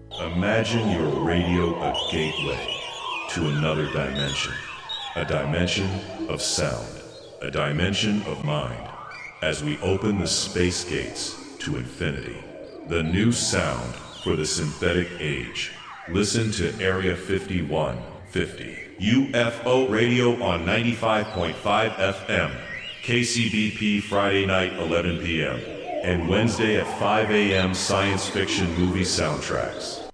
Imagine your radio a gateway to another dimension. A dimension of sound. A dimension of mind. As we open the space gates to infinity. The new sound for the synthetic age. Listen to Area 5150. UFO Radio on 95.5 FM. KCBP Friday night 11 p.m. and Wednesday at 5 a.m. science fiction movie soundtracks.